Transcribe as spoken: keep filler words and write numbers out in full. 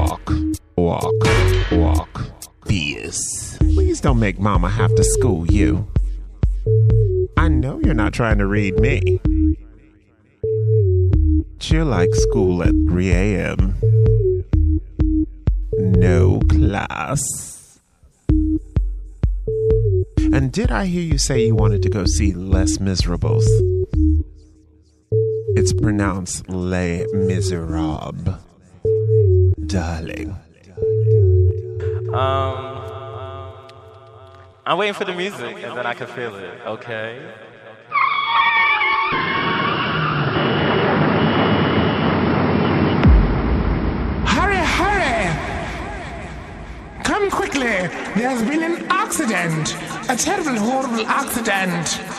Walk, walk, walk. Beers. Please don't make mama have to school you. I know you're not trying to read me. You're like school at three a.m. No class. And did I hear you say you wanted to go see Les Miserables? It's pronounced Les Miserables. Darling. Um, I'm waiting for the music and then I can feel it, okay? Hurry, hurry! Come quickly, there's been an accident. A terrible, horrible accident.